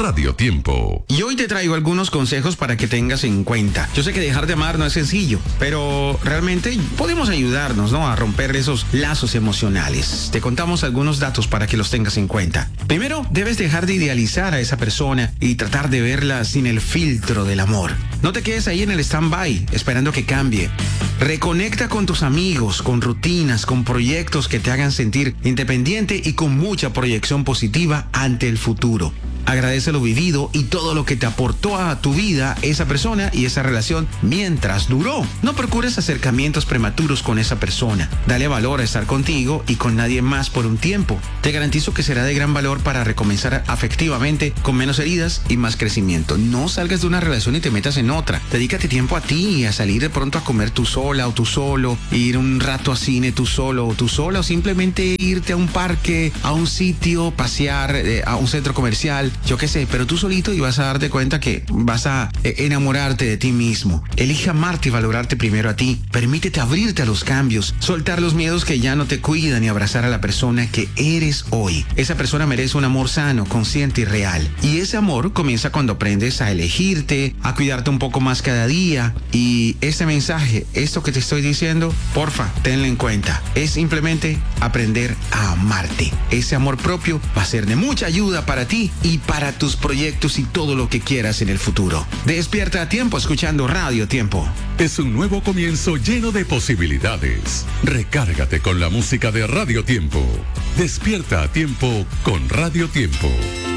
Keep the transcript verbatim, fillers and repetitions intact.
Radio Tiempo. Y hoy te traigo algunos consejos para que tengas en cuenta. Yo sé que dejar de amar no es sencillo, pero realmente podemos ayudarnos, ¿no?, a romper esos lazos emocionales. Te contamos algunos datos para que los tengas en cuenta. Primero, debes dejar de idealizar a esa persona y tratar de verla sin el filtro del amor. No te quedes ahí en el stand-by esperando que cambie. Reconecta con tus amigos, con rutinas, con proyectos que te hagan sentir independiente y con mucha proyección positiva ante el futuro. Agradece lo vivido y todo lo que te aportó a tu vida esa persona y esa relación mientras duró. No procures acercamientos prematuros con esa persona. Dale valor a estar contigo y con nadie más por un tiempo. Te garantizo que será de gran valor para recomenzar afectivamente con menos heridas y más crecimiento. No salgas de una relación y te metas en otra. Dedícate tiempo a ti, a salir de pronto a comer tú sola o tú solo, ir un rato a cine tú solo o tú sola, o simplemente irte a un parque, a un sitio, pasear, eh, a un centro comercial. Yo qué sé, pero tú solito, y vas a darte cuenta que vas a eh, enamorarte de ti mismo. Elige amarte y valorarte primero a ti. Permítete abrirte a los cambios, soltar los miedos que ya no te cuidan y abrazar a la persona que eres hoy. Esa persona merece un amor sano, consciente y real. Y ese amor comienza cuando aprendes a elegirte, a cuidarte un poco más cada día. Y ese mensaje, esto que te estoy diciendo, porfa, tenlo en cuenta. Es simplemente aprender a amarte. Ese amor propio va a ser de mucha ayuda para ti y para tus proyectos y todo lo que quieras en el futuro. Despierta a tiempo escuchando Radio Tiempo. Es un nuevo comienzo lleno de posibilidades. Recárgate con la música de Radio Tiempo. Despierta a tiempo con Radio Tiempo.